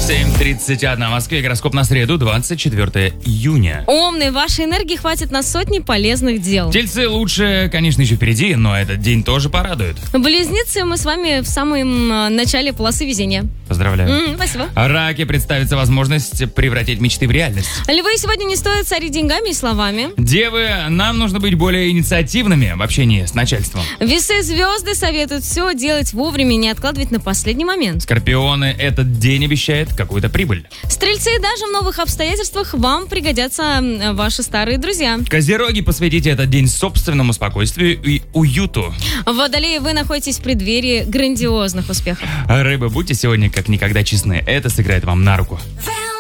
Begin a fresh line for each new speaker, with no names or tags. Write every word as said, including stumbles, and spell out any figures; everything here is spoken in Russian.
семь тридцать один в Москве. Гороскоп на среду, двадцать четвёртое июня.
Умный, вашей энергии хватит на сотни полезных дел.
Тельцы лучше, конечно, еще впереди, но этот день тоже порадует.
Близнецы, мы с вами в самом э, начале полосы везения.
Поздравляю.
М, спасибо.
Раки, представится возможность превратить мечты в реальность.
Львы, сегодня не стоит царить деньгами и словами.
Девы, нам нужно быть более инициативными в общении с начальством.
Весы, звезды советуют все делать вовремя и не откладывать на последний момент.
Скорпионы, этот день обещает какую-то прибыль.
Стрельцы, даже в новых обстоятельствах вам пригодятся э, ваши старые друзья.
Козероги, посвятите этот день собственному спокойствию и уюту.
Водолеи, вы находитесь в преддверии грандиозных успехов.
Рыбы, будьте сегодня как никогда честны. Это сыграет вам на руку.
Family.